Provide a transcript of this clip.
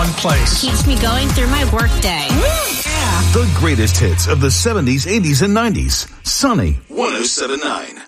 one place. Keeps me going through my workday. The greatest hits of the 70s, 80s, and 90s. Sunny 107.9.